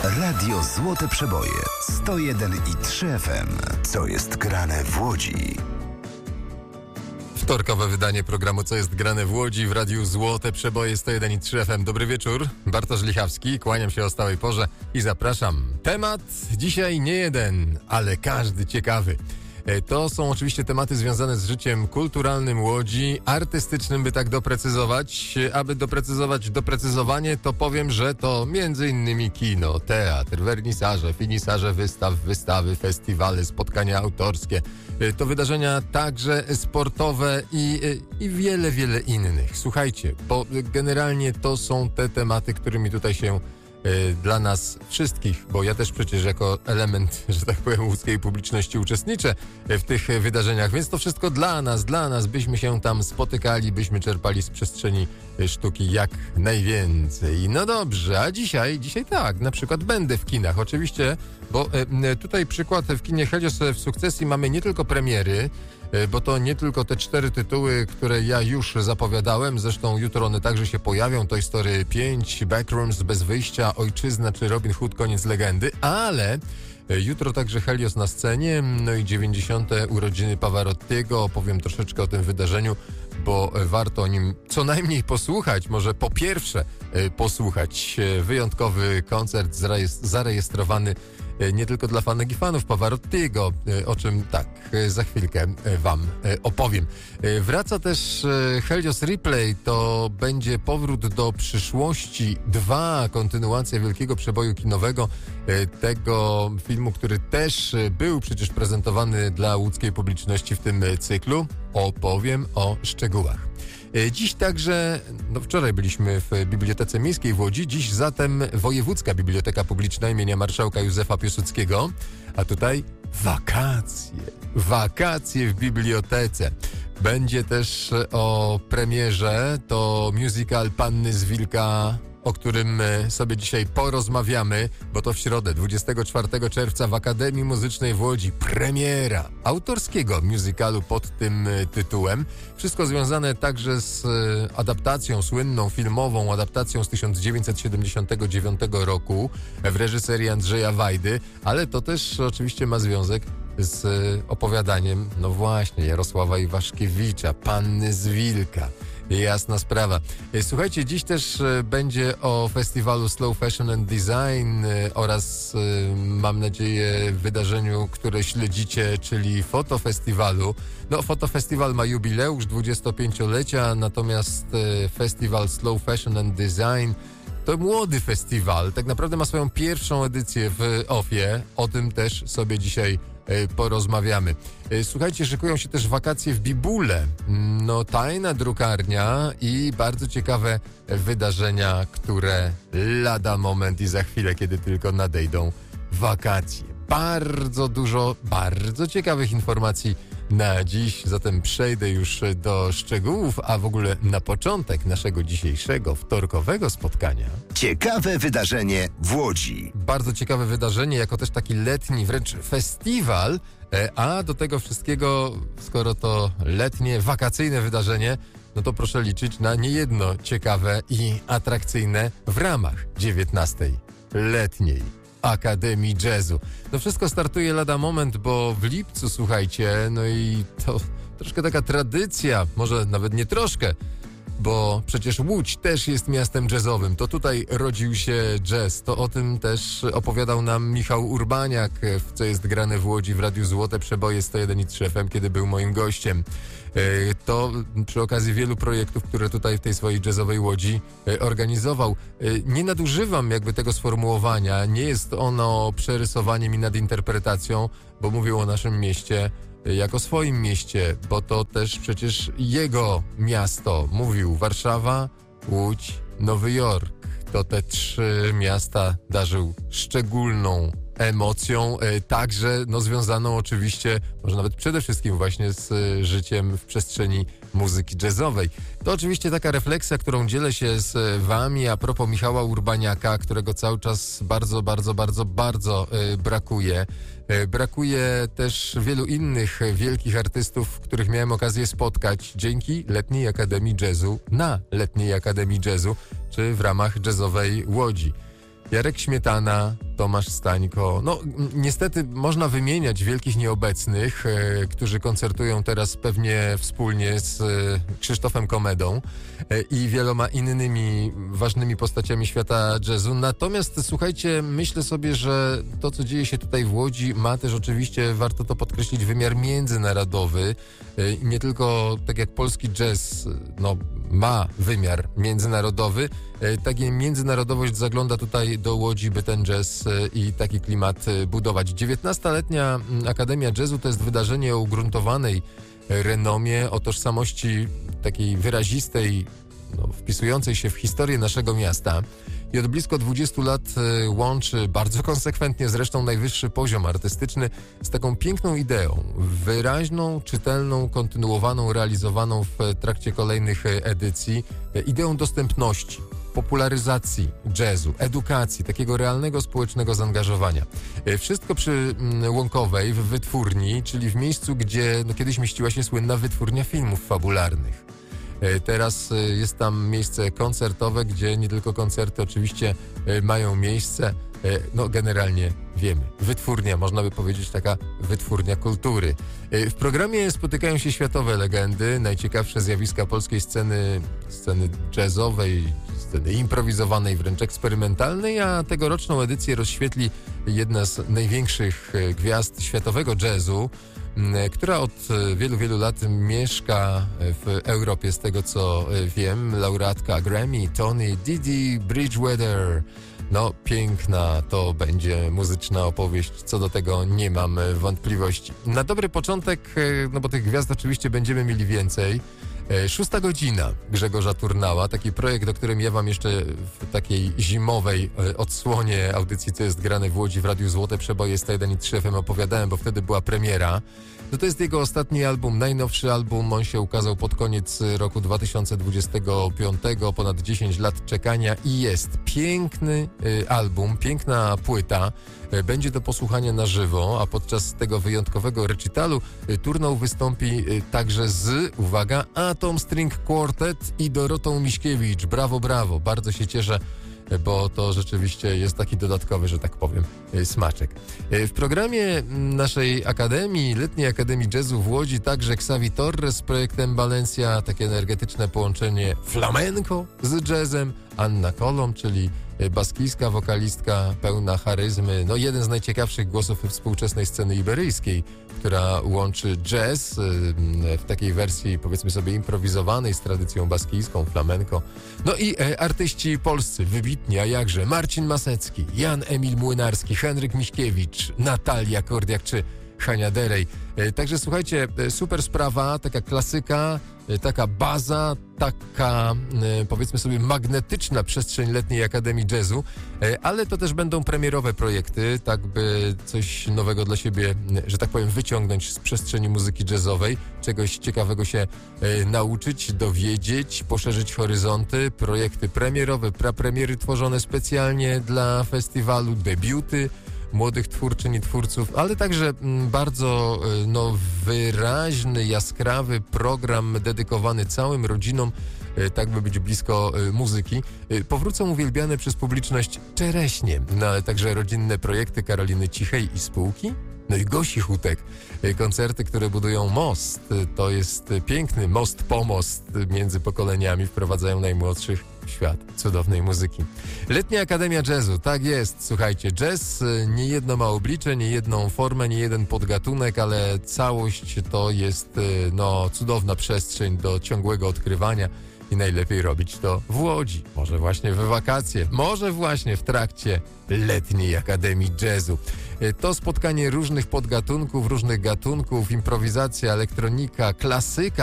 Radio Złote Przeboje 101,3 FM. Co jest grane w Łodzi? Wtorkowe wydanie programu Co jest grane w Łodzi w Radiu Złote Przeboje 101,3 FM. Dobry wieczór, Bartosz Lichawski, kłaniam się o stałej porze i zapraszam. Temat dzisiaj nie jeden, ale każdy ciekawy. To są oczywiście tematy związane z życiem kulturalnym Łodzi, artystycznym, by tak doprecyzować. Aby doprecyzować doprecyzowanie, to powiem, że to m.in. kino, teatr, wernisaże, finisaże wystaw, wystawy, festiwale, spotkania autorskie. To wydarzenia także sportowe i wiele, wiele innych. Słuchajcie, bo generalnie to są te tematy, którymi tutaj się dla nas wszystkich, bo ja też przecież jako element, że tak powiem, łódzkiej publiczności uczestniczę w tych wydarzeniach, więc to wszystko dla nas, byśmy się tam spotykali, byśmy czerpali z przestrzeni sztuki jak najwięcej. No dobrze, a dzisiaj tak, na przykład będę w kinach, oczywiście, bo tutaj przykład w kinie Helios w Sukcesji mamy nie tylko premiery, bo to nie tylko te 4 tytuły, które ja już zapowiadałem, zresztą jutro one także się pojawią, Toy Story 5, Backrooms, Bez wyjścia, Ojczyzna czy Robin Hood, Koniec legendy, ale jutro także Helios na scenie, no i 90. urodziny Pavarottiego, opowiem troszeczkę o tym wydarzeniu, bo warto o nim co najmniej posłuchać, może po pierwsze posłuchać. Wyjątkowy koncert zarejestrowany nie tylko dla fanek i fanów Pavarottiego, o czym tak za chwilkę wam opowiem. Wraca też Helios Replay, to będzie powrót do przyszłości 2, kontynuacja wielkiego przeboju kinowego, tego filmu, który też był przecież prezentowany dla łódzkiej publiczności w tym cyklu. Opowiem o szczegółach. Dziś także, wczoraj byliśmy w Bibliotece Miejskiej w Łodzi, dziś zatem Wojewódzka Biblioteka Publiczna imienia Marszałka Józefa Piłsudskiego, a tutaj wakacje w bibliotece. Będzie też o premierze, to musical Panny z Wilka, o którym sobie dzisiaj porozmawiamy, bo to w środę 24 czerwca w Akademii Muzycznej w Łodzi premiera autorskiego musicalu pod tym tytułem. Wszystko związane także z adaptacją, słynną filmową adaptacją z 1979 roku w reżyserii Andrzeja Wajdy, ale to też oczywiście ma związek z opowiadaniem, no właśnie, Jarosława Iwaszkiewicza, Panny z Wilka. Jasna sprawa. Słuchajcie, dziś też będzie o festiwalu Slow Fashion and Design oraz mam nadzieję wydarzeniu, które śledzicie, czyli fotofestiwalu. No, fotofestiwal ma jubileusz 25-lecia, natomiast festiwal Slow Fashion and Design to młody festiwal, tak naprawdę ma swoją pierwszą edycję w OFIE, o tym też sobie dzisiaj porozmawiamy. Słuchajcie, szykują się też wakacje w Bibule, no tajna drukarnia i bardzo ciekawe wydarzenia, które lada moment i za chwilę, kiedy tylko nadejdą wakacje. Bardzo dużo, bardzo ciekawych informacji na dziś, zatem przejdę już do szczegółów, a w ogóle na początek naszego dzisiejszego wtorkowego spotkania. Ciekawe wydarzenie w Łodzi. Bardzo ciekawe wydarzenie, jako też taki letni wręcz festiwal, a do tego wszystkiego, skoro to letnie, wakacyjne wydarzenie, no to proszę liczyć na niejedno ciekawe i atrakcyjne w ramach 19. letniej Akademii Jazzu. To wszystko startuje lada moment, bo w lipcu, słuchajcie, no i to troszkę taka tradycja, może nawet nie troszkę, bo przecież Łódź też jest miastem jazzowym. To tutaj rodził się jazz. To o tym też opowiadał nam Michał Urbaniak, w Co jest grane w Łodzi w Radiu Złote Przeboje 101,3 FM, kiedy był moim gościem. To przy okazji wielu projektów, które tutaj w tej swojej jazzowej Łodzi organizował. Nie nadużywam jakby tego sformułowania. Nie jest ono przerysowaniem i nadinterpretacją, bo mówił o naszym mieście jako swoim mieście, bo to też przecież jego miasto. Mówił Warszawa, Łódź, Nowy Jork. To te 3 miasta darzył szczególną emocją, także związaną oczywiście, może nawet przede wszystkim właśnie z życiem w przestrzeni muzyki jazzowej. To oczywiście taka refleksja, którą dzielę się z wami a propos Michała Urbaniaka, którego cały czas bardzo brakuje. Brakuje też wielu innych wielkich artystów, których miałem okazję spotkać dzięki Letniej Akademii Jazzu, na Letniej Akademii Jazzu, czy w ramach jazzowej Łodzi. Jarek Śmietana Tomasz Stańko. No niestety można wymieniać wielkich nieobecnych, którzy koncertują teraz pewnie wspólnie z Krzysztofem Komedą i wieloma innymi ważnymi postaciami świata jazzu. Natomiast słuchajcie, myślę sobie, że to, co dzieje się tutaj w Łodzi, ma też oczywiście, warto to podkreślić, wymiar międzynarodowy. Nie tylko tak jak polski jazz ma wymiar międzynarodowy, tak i międzynarodowość zagląda tutaj do Łodzi, by ten jazz i taki klimat budować. 19-letnia Akademia Jazzu to jest wydarzenie o ugruntowanej renomie, o tożsamości takiej wyrazistej, wpisującej się w historię naszego miasta. I od blisko 20 lat łączy bardzo konsekwentnie zresztą najwyższy poziom artystyczny z taką piękną ideą, wyraźną, czytelną, kontynuowaną, realizowaną w trakcie kolejnych edycji, ideą dostępności, popularyzacji jazzu, edukacji, takiego realnego społecznego zaangażowania. Wszystko przy Łąkowej w wytwórni, czyli w miejscu, gdzie kiedyś mieściła się słynna wytwórnia filmów fabularnych. Teraz jest tam miejsce koncertowe, gdzie nie tylko koncerty oczywiście mają miejsce, generalnie wiemy. Wytwórnia, można by powiedzieć, taka wytwórnia kultury. W programie spotykają się światowe legendy, najciekawsze zjawiska polskiej sceny jazzowej, sceny improwizowanej, wręcz eksperymentalnej, a tegoroczną edycję rozświetli jedna z największych gwiazd światowego jazzu, która od wielu, wielu lat mieszka w Europie, z tego co wiem, laureatka Grammy, Tony Didi Bridgewater. Piękna to będzie muzyczna opowieść, co do tego nie mam wątpliwości. Na dobry początek, bo tych gwiazd oczywiście będziemy mieli więcej, 6 godzina Grzegorza Turnała, taki projekt, o którym ja wam jeszcze w takiej zimowej odsłonie audycji, co jest grane w Łodzi w Radiu Złote Przeboje 101,3 FM opowiadałem, bo wtedy była premiera. To jest jego ostatni album, najnowszy album, on się ukazał pod koniec roku 2025, ponad 10 lat czekania i jest piękny album, piękna płyta. Będzie do posłuchania na żywo, a podczas tego wyjątkowego recitalu Turnał wystąpi także z, uwaga, Atom String Quartet i Dorotą Miśkiewicz. Brawo, brawo, bardzo się cieszę, bo to rzeczywiście jest taki dodatkowy, że tak powiem, smaczek. W programie naszej Akademii, Letniej Akademii Jazzu w Łodzi, także Xavi Torres z projektem Valencia, takie energetyczne połączenie flamenco z jazzem, Anna Kolom, czyli baskijska wokalistka pełna charyzmy, jeden z najciekawszych głosów współczesnej sceny iberyjskiej, która łączy jazz w takiej wersji, powiedzmy sobie, improwizowanej z tradycją baskijską, flamenco. I artyści polscy, wybitni, a jakże, Marcin Masecki, Jan Emil Młynarski, Henryk Miśkiewicz, Natalia Kordiak czy Hania Derej. Także słuchajcie, super sprawa, taka klasyka, taka baza, taka powiedzmy sobie magnetyczna przestrzeń Letniej Akademii Jazzu, ale to też będą premierowe projekty, tak by coś nowego dla siebie, że tak powiem, wyciągnąć z przestrzeni muzyki jazzowej, czegoś ciekawego się nauczyć, dowiedzieć, poszerzyć horyzonty, projekty premierowe, prapremiery tworzone specjalnie dla festiwalu, debiuty młodych twórczyń i twórców, ale także bardzo wyraźny, jaskrawy program dedykowany całym rodzinom, tak by być blisko muzyki. Powrócą uwielbiane przez publiczność czereśnie, ale także rodzinne projekty Karoliny Cichej i spółki. I Gosi Hutek. Koncerty, które budują most. To jest piękny most między pokoleniami, wprowadzają najmłodszych w świat cudownej muzyki. Letnia Akademia Jazzu, tak jest, słuchajcie, jazz nie jedno ma oblicze, nie jedną formę, nie jeden podgatunek, ale całość to jest cudowna przestrzeń do ciągłego odkrywania i najlepiej robić to w Łodzi, może właśnie we wakacje, może właśnie w trakcie Letniej Akademii Jazzu. To spotkanie różnych podgatunków, różnych gatunków, improwizacja, elektronika, klasyka,